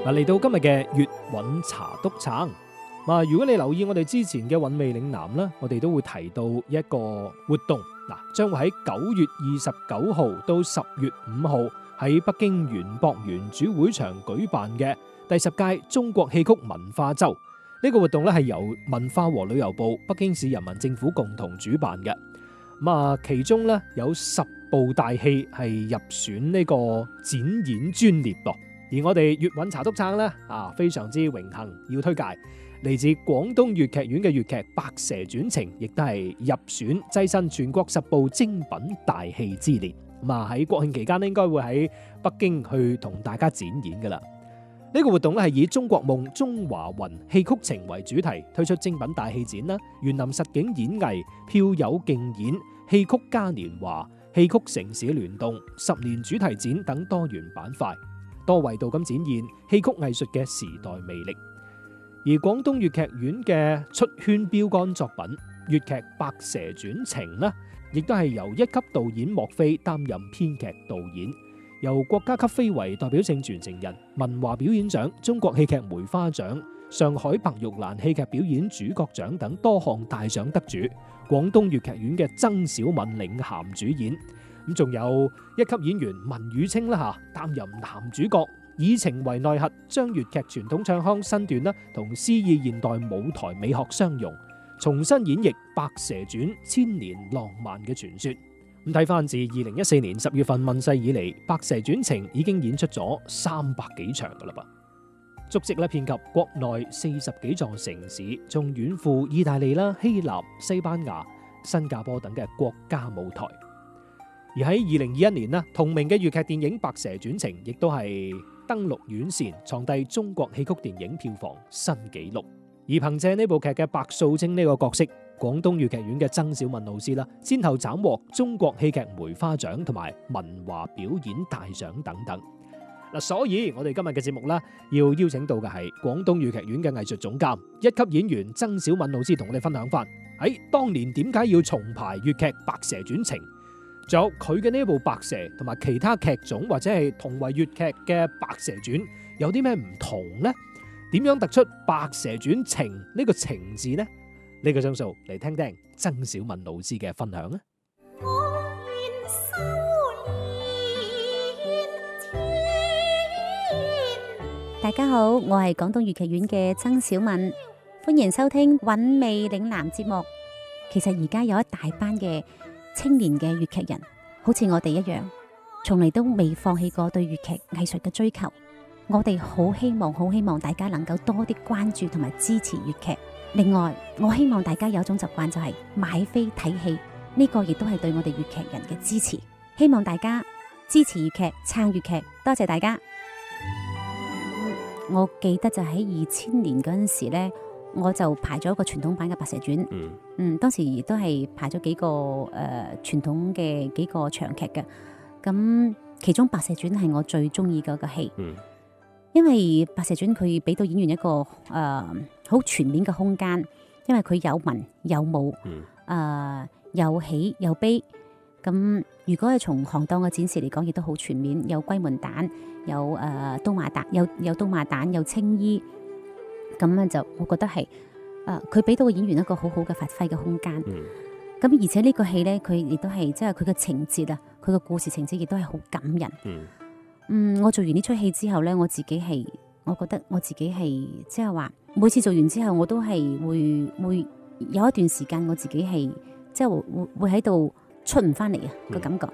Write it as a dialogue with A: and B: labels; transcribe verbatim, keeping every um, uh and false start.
A: 嗱，嚟到今日嘅粵韻茶篤撐。嗱，如果你留意我哋之前嘅韻味嶺南啦，我哋都會提到一個活動，嗱，將會喺九月二十九號到十月五號喺北京園博園主會場舉辦嘅第十屆中國戲曲文化周。呢個活動咧係由文化和旅遊部、北京市人民政府共同主辦嘅。咁啊，其中咧有十部大戲係入選呢個展演專列噃。而我哋粵韻茶篤撐咧啊，非常之榮幸要推介嚟自廣東粵劇院嘅粵劇《白蛇傳情》，亦都係入選躋身全國十部精品大戲之列。咁啊，喺國慶期間咧，應該會喺北京去同大家展演噶啦。呢個活動咧係以中國夢、中華魂、戲曲情為主題，推出精品大戲展啦、園林實景演藝、票友競演、戲曲嘉年華、戲曲城市聯動、十年主題展等多元板塊，多維度咁展現戲曲藝術嘅時代魅力。而廣東粵劇院嘅出圈標杆作品粵劇《白蛇傳情》呢，亦都係由一級導演莫非擔任編劇導演。由國家級非遺代表性傳承人、文華表演獎、中國戲劇梅花獎、上海白玉蘭戲劇表演主角獎等多項大獎得主，廣東粵劇院嘅曾小敏領銜主演。咁仲有一級演員文宇清啦嚇，擔任男主角，以情為內核，將粵劇傳統唱腔身段啦同詩意現代舞台美學相融，重新演繹《白蛇傳》千年浪漫嘅傳說。咁睇翻自二零一四年十月份問世以嚟，《白蛇傳情》已經演出咗三百幾場噶啦噃，足跡咧遍及國內四十幾座城市，仲遠赴意大利啦、希臘、西班牙、新加坡等嘅國家舞台。而喺二零二一年呢，同名嘅粵劇電影《白蛇傳情》亦都係登陸院線，創締中國戲曲電影票房新紀錄。而憑借呢部劇嘅白素貞呢個角色，廣東粵劇院嘅曾小敏老師啦，先後斬獲中國戲劇梅花獎同埋文華表演大獎等等。嗱，所以我哋今日嘅節目啦，要邀請到嘅係廣東粵劇院嘅藝術總監、一級演員曾小敏老師，同我哋分享翻喺當年點解要重排粵劇《白蛇傳情》，仲有佢嘅呢部《白蛇》同埋其他劇種或者係同為粵劇嘅《白蛇傳》有啲咩唔同呢？點樣突出《白蛇傳情》呢個情字呢？呢個鐘數嚟聽聽曾小敏老師嘅分享啊！
B: 大家好，我係廣東粵劇院嘅曾小敏，歡迎收聽韻味嶺南節目。其實而家有一大班嘅青年嘅粵劇人，好似我哋一樣，從嚟都未放棄過對粵劇藝術嘅追求。我哋好希望，好希望大家能夠多啲關注同埋支持粵劇。另外，我希望大家有一種習慣，就係買飛睇戲，呢個亦都係對我哋粵劇人嘅支持。希望大家支持粵劇，撐粵劇，多謝大家。我記得就喺二千年嗰陣時呢，我就排咗一個傳統版嘅《白蛇傳》。嗯，嗯，當時亦都係排咗幾個誒傳統嘅幾個長劇嘅。咁其中《白蛇傳》係我最中意嘅個戲。嗯，因為《白蛇傳》佢俾到演員一個誒好、呃、全面嘅空間，因為佢有文有武，誒、嗯呃、有喜有悲。咁如果係從行當嘅展示嚟講，亦都好全面，有龜門旦，有誒、呃、刀馬旦，有有刀馬旦，有青衣。咁咧就我覺得係誒佢俾到個演員一個好好嘅發揮嘅空間。咁、嗯、而且呢個戲咧，佢亦都係即係佢嘅情節啊，佢嘅故事情節亦都係好感人。嗯嗯，我做完呢出戲之後咧，我自己係，我覺得我自己係即係話，每次做完之後，我都係會會有一段時間，我自己係即係會會喺度出唔翻嚟啊個感覺。